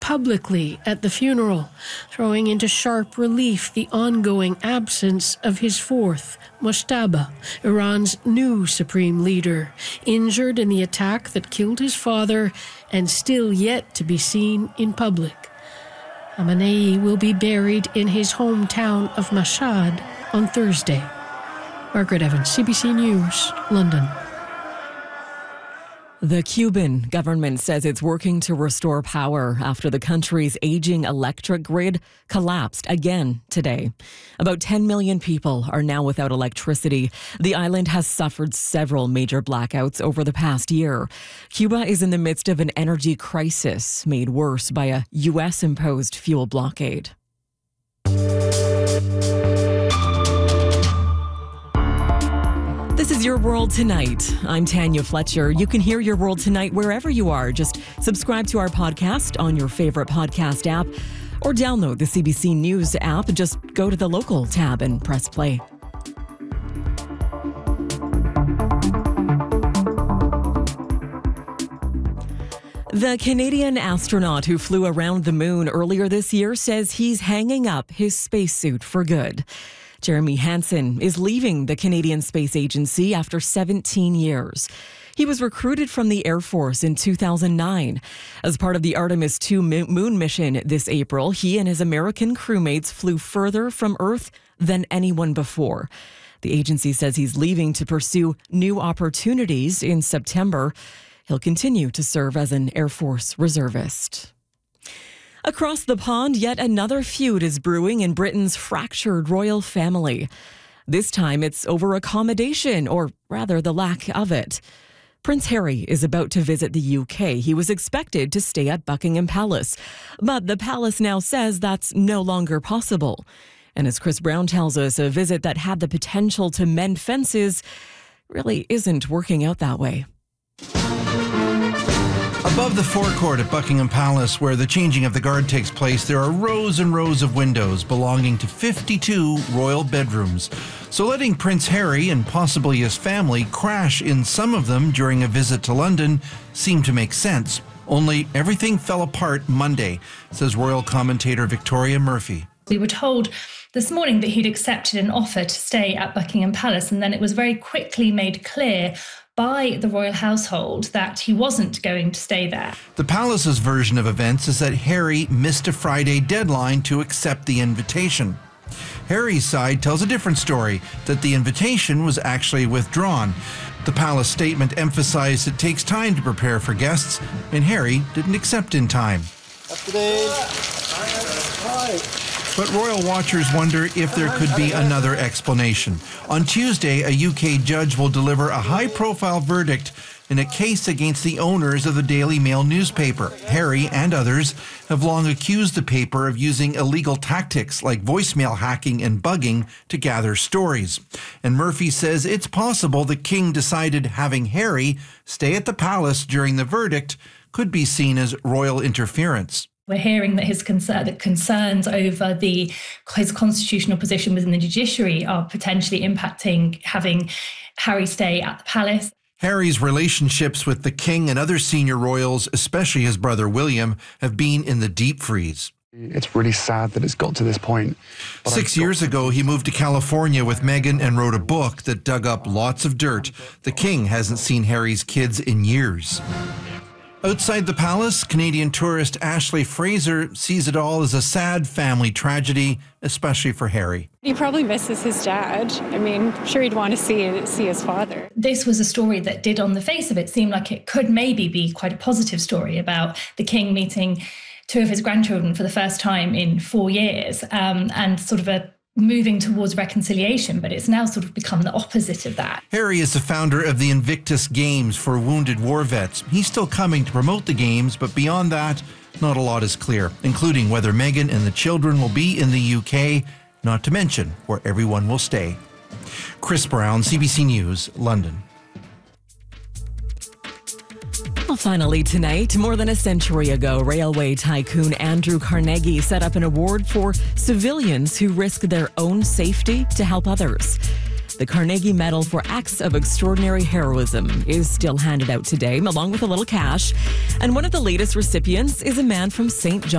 publicly at the funeral, throwing into sharp relief the ongoing absence of his fourth, Mojtaba, Iran's new supreme leader, injured in the attack that killed his father and still yet to be seen in public. Khamenei will be buried in his hometown of Mashhad on Thursday. Margaret Evans, CBC News, London. The Cuban government says it's working to restore power after the country's aging electric grid collapsed again today. About 10 million people are now without electricity. The island has suffered several major blackouts over the past year. Cuba is in the midst of an energy crisis made worse by a U.S.-imposed fuel blockade. This is Your World Tonight. I'm Tanya Fletcher. You can hear Your World Tonight wherever you are. Just subscribe to our podcast on your favorite podcast app or download the CBC News app. Just go to the local tab and press play. The Canadian astronaut who flew around the moon earlier this year says he's hanging up his spacesuit for good. Jeremy Hansen is leaving the Canadian Space Agency after 17 years. He was recruited from the Air Force in 2009. As part of the Artemis II moon mission this April, he and his American crewmates flew further from Earth than anyone before. The agency says he's leaving to pursue new opportunities in September. He'll continue to serve as an Air Force reservist. Across the pond, yet another feud is brewing in Britain's fractured royal family. This time it's over accommodation, or rather the lack of it. Prince Harry is about to visit the UK. He was expected to stay at Buckingham Palace, but the palace now says that's no longer possible. And as Chris Brown tells us, a visit that had the potential to mend fences really isn't working out that way. Above the forecourt at Buckingham Palace, where the changing of the guard takes place, there are rows and rows of windows belonging to 52 royal bedrooms. So letting Prince Harry and possibly his family crash in some of them during a visit to London seemed to make sense. Only everything fell apart Monday, says royal commentator Victoria Murphy. We were told this morning that he'd accepted an offer to stay at Buckingham Palace, and then it was very quickly made clear by the royal household that he wasn't going to stay there. The palace's version of events is that Harry missed a Friday deadline to accept the invitation. Harry's side tells a different story, that the invitation was actually withdrawn. The palace statement emphasized it takes time to prepare for guests, and Harry didn't accept in time. But royal watchers wonder if there could be another explanation. On Tuesday, a UK judge will deliver a high-profile verdict in a case against the owners of the Daily Mail newspaper. Harry and others have long accused the paper of using illegal tactics like voicemail hacking and bugging to gather stories. And Murphy says it's possible the king decided having Harry stay at the palace during the verdict could be seen as royal interference. We're hearing that his concerns over his constitutional position within the judiciary are potentially impacting having Harry stay at the palace. Harry's relationships with the king and other senior royals, especially his brother William, have been in the deep freeze. It's really sad that it's got to this point. 6 years ago, he moved to California with Meghan and wrote a book that dug up lots of dirt. The king hasn't seen Harry's kids in years. Outside the palace, Canadian tourist Ashley Fraser sees it all as a sad family tragedy, especially for Harry. He probably misses his dad. I mean, I'm sure he'd want to see his father. This was a story that did, on the face of it, seem like it could maybe be quite a positive story about the king meeting two of his grandchildren for the first time in 4 years, and sort of a moving towards reconciliation, but it's now sort of become the opposite of that. Harry is the founder of the Invictus Games for wounded war vets. He's still coming to promote the games, but beyond that, not a lot is clear, including whether Meghan and the children will be in the UK, not to mention where everyone will stay. Chris Brown, CBC News, London. Well, finally tonight, more than a century ago, railway tycoon Andrew Carnegie set up an award for civilians who risk their own safety to help others. The Carnegie Medal for Acts of Extraordinary Heroism is still handed out today, along with a little cash. And one of the latest recipients is a man from St. John.